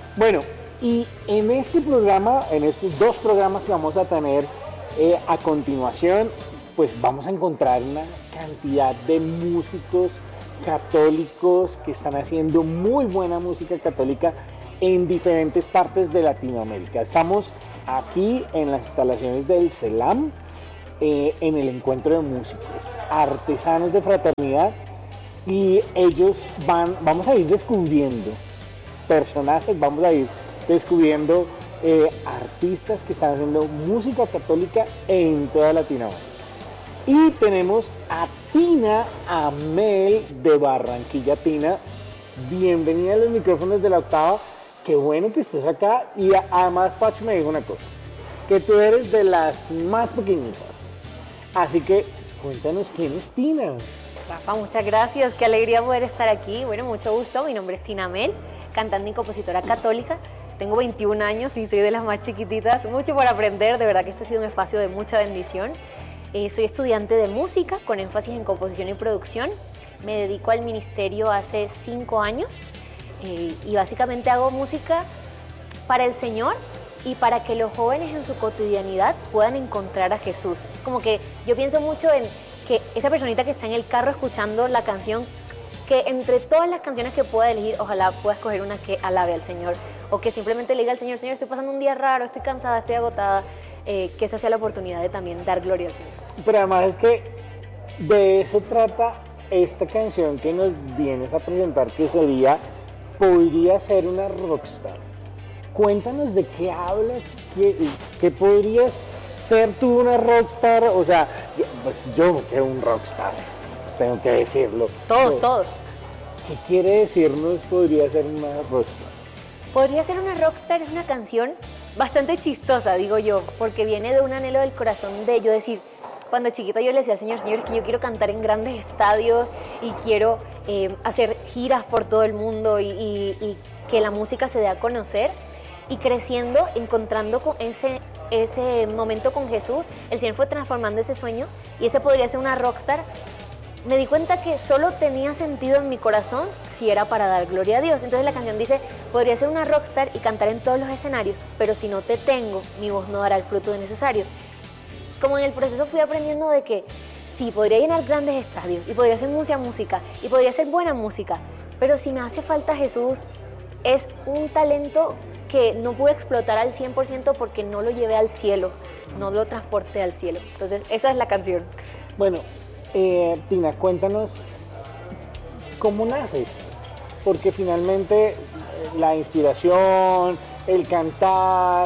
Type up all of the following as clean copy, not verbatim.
Bueno, y en este programa, en estos dos programas que vamos a tener a continuación, pues vamos a encontrar una cantidad de músicos católicos que están haciendo muy buena música católica en diferentes partes de Latinoamérica. Estamos aquí en las instalaciones del CELAM, en el encuentro de músicos, artesanos de fraternidad, y ellos vamos a ir descubriendo personajes, vamos a ir descubriendo artistas que están haciendo música católica en toda Latinoamérica. Y tenemos a Tina Amel de Barranquilla. Tina, bienvenida a los micrófonos de La Octava. Qué bueno que estés acá. Y además Pacho me dijo una cosa, que tú eres de las más pequeñitas. Así que cuéntanos quién es Tina. Rafa, muchas gracias, qué alegría poder estar aquí. Bueno, mucho gusto, mi nombre es Tina Amel, cantante y compositora católica. Tengo 21 años y soy de las más chiquititas, mucho por aprender, de verdad que este ha sido un espacio de mucha bendición. Soy estudiante de música con énfasis en composición y producción. Me dedico al ministerio hace 5 años y básicamente hago música para el Señor y para que los jóvenes en su cotidianidad puedan encontrar a Jesús. Como que yo pienso mucho en que esa personita que está en el carro escuchando la canción, que entre todas las canciones que pueda elegir, ojalá pueda escoger una que alabe al Señor, o que simplemente le diga al Señor, Señor, estoy pasando un día raro, estoy cansada, estoy agotada, que esa sea la oportunidad de también dar gloria al Señor. Pero además es que de eso trata esta canción que nos vienes a presentar, que podría ser una rockstar. Cuéntanos de qué hablas, que podrías ser tú una rockstar, o sea, yo no quiero un rockstar, tengo que decirlo. Todos. ¿Qué quiere decirnos podría ser una rockstar? Podría ser una rockstar es una canción bastante chistosa, digo yo, porque viene de un anhelo del corazón de yo decir, cuando chiquita yo le decía al Señor, Señor, es que yo quiero cantar en grandes estadios y quiero hacer giras por todo el mundo y que la música se dé a conocer. Y creciendo, encontrando con ese momento con Jesús, el Señor fue transformando ese sueño y ese podría ser una rockstar. Me di cuenta que solo tenía sentido en mi corazón si era para dar gloria a Dios. Entonces la canción dice, podría ser una rockstar y cantar en todos los escenarios, pero si no te tengo, mi voz no dará el fruto necesario. Como en el proceso fui aprendiendo de que sí, podría llenar grandes estadios y podría hacer mucha música y podría ser buena música, pero si me hace falta Jesús, es un talento que no pude explotar al 100% porque no lo llevé al cielo, no lo transporté al cielo. Entonces, esa es la canción. Bueno, Tina, cuéntanos cómo naces, porque finalmente la inspiración, el cantar,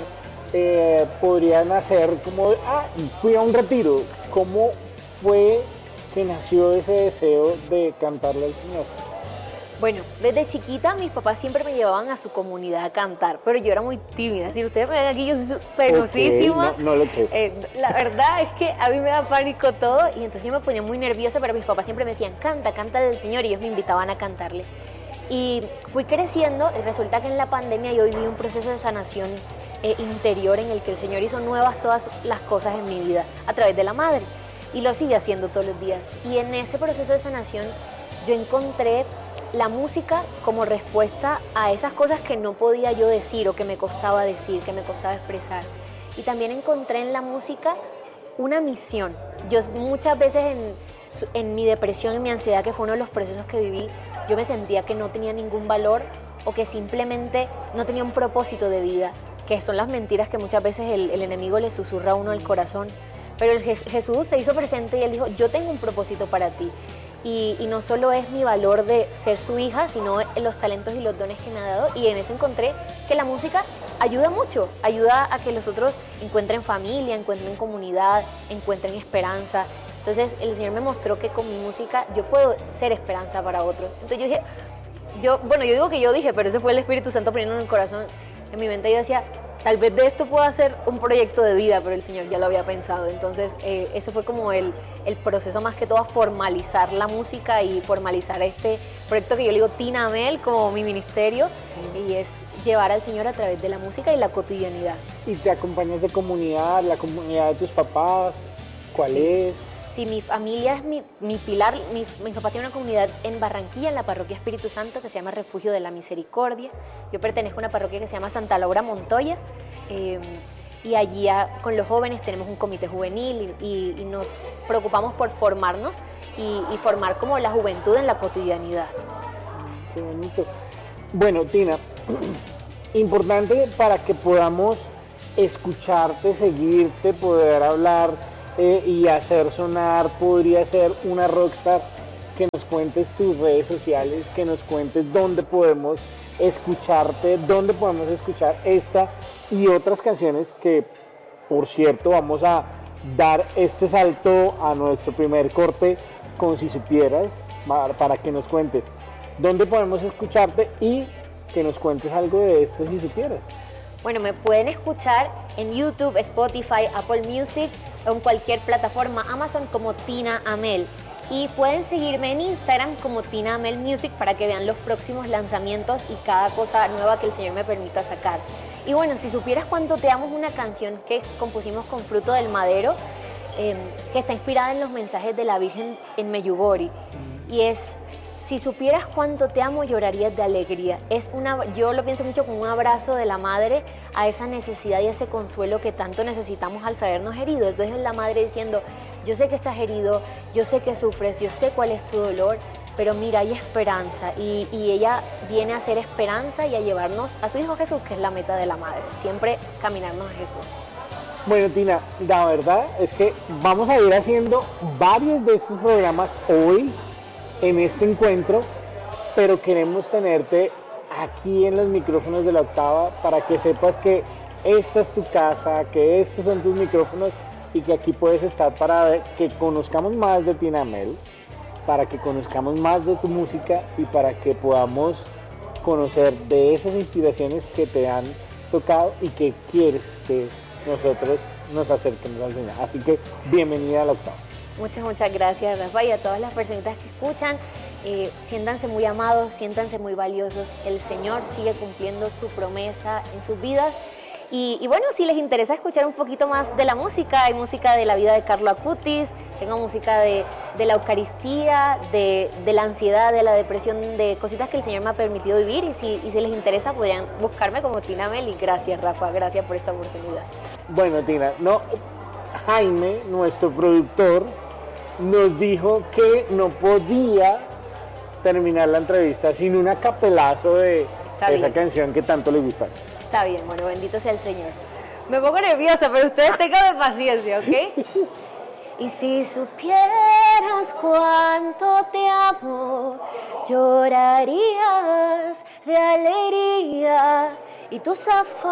podría nacer como, fui a un retiro. ¿Cómo fue que nació ese deseo de cantarle al Señor? Bueno, desde chiquita mis papás siempre me llevaban a su comunidad a cantar, pero yo era muy tímida. Si ustedes me ven aquí, yo soy penosísima. Okay, no lo creo. La verdad es que a mí me da pánico todo y entonces yo me ponía muy nerviosa, pero mis papás siempre me decían, canta del Señor, y ellos me invitaban a cantarle. Y fui creciendo y resulta que en la pandemia yo viví un proceso de sanación interior en el que el Señor hizo nuevas todas las cosas en mi vida a través de la Madre y lo sigue haciendo todos los días. Y en ese proceso de sanación yo encontré la música como respuesta a esas cosas que no podía yo decir o que me costaba decir, que me costaba expresar. Y también encontré en la música una misión. Yo muchas veces en mi depresión, en mi ansiedad, que fue uno de los procesos que viví, yo me sentía que no tenía ningún valor o que simplemente no tenía un propósito de vida, que son las mentiras que muchas veces el enemigo le susurra a uno al corazón. Pero Jesús se hizo presente y él dijo, yo tengo un propósito para ti. Y no solo es mi valor de ser su hija, sino los talentos y los dones que me ha dado. Y en eso encontré que la música ayuda mucho, ayuda a que los otros encuentren familia, encuentren comunidad, encuentren esperanza. Entonces el Señor me mostró que con mi música yo puedo ser esperanza para otros. Entonces yo dije, yo digo que yo dije, pero ese fue el Espíritu Santo poniendo en el corazón, en mi mente. Yo decía, tal vez de esto pueda ser un proyecto de vida, pero el Señor ya lo había pensado. Entonces, eso fue como el proceso más que todo a formalizar la música y formalizar este proyecto que yo le digo Tina Amel como mi ministerio, y es llevar al Señor a través de la música y la cotidianidad. ¿Y te acompañas de comunidad, la comunidad de tus papás? ¿Cuál es? Sí, mi familia es mi pilar. Mi papá tiene una comunidad en Barranquilla, en la parroquia Espíritu Santo, que se llama Refugio de la Misericordia. Yo pertenezco a una parroquia que se llama Santa Laura Montoya, y allí con los jóvenes tenemos un comité juvenil y nos preocupamos por formarnos y formar como la juventud en la cotidianidad. Qué bonito. Bueno, Tina, importante para que podamos escucharte, seguirte, poder hablar y hacer sonar, podría ser una rockstar, que nos cuentes tus redes sociales, que nos cuentes dónde podemos escucharte, dónde podemos escuchar esta y otras canciones que, por cierto, vamos a dar este salto a nuestro primer corte con Si Supieras, para que nos cuentes dónde podemos escucharte y que nos cuentes algo de esto Si Supieras. Bueno, me pueden escuchar en YouTube, Spotify, Apple Music o en cualquier plataforma Amazon como Tina Amel. Y pueden seguirme en Instagram como Tina Amel Music para que vean los próximos lanzamientos y cada cosa nueva que el Señor me permita sacar. Y bueno, Si Supieras Cuánto Te Amo es una canción que compusimos con Fruto del Madero, que está inspirada en los mensajes de la Virgen en Meyugori. Y es: si supieras cuánto te amo, llorarías de alegría. Yo lo pienso mucho como un abrazo de la madre a esa necesidad y ese consuelo que tanto necesitamos al sabernos heridos. Entonces es la madre diciendo: yo sé que estás herido, yo sé que sufres, yo sé cuál es tu dolor, pero mira, hay esperanza. Y ella viene a ser esperanza y a llevarnos a su Hijo Jesús, que es la meta de la madre, siempre caminarnos a Jesús. Bueno, Tina, la verdad es que vamos a ir haciendo varios de estos programas hoy en este encuentro, pero queremos tenerte aquí en los micrófonos de La Octava para que sepas que esta es tu casa, que estos son tus micrófonos y que aquí puedes estar para que conozcamos más de Tina Amel, para que conozcamos más de tu música y para que podamos conocer de esas inspiraciones que te han tocado y que quieres que nosotros nos acerquemos al Señor. Así que bienvenida a La Octava. Muchas gracias, Rafa, y a todas las personitas que escuchan. Siéntanse muy amados, siéntanse muy valiosos. El Señor sigue cumpliendo su promesa en sus vidas. Y bueno, si les interesa escuchar un poquito más de la música, hay música de la vida de Carlo Acutis, tengo música de la Eucaristía, de la ansiedad, de la depresión, de cositas que el Señor me ha permitido vivir. Y si les interesa, podrían buscarme como Tina Amel. Y gracias, Rafa, gracias por esta oportunidad. Bueno, Tina, Jaime, nuestro productor, nos dijo que no podía terminar la entrevista sin un acapelazo de esa canción que tanto le gusta. Está bien, bueno, bendito sea el Señor. Me pongo nerviosa, pero ustedes tengan paciencia, ¿ok? Y si supieras cuánto te amo, llorarías de alegría y tus afanes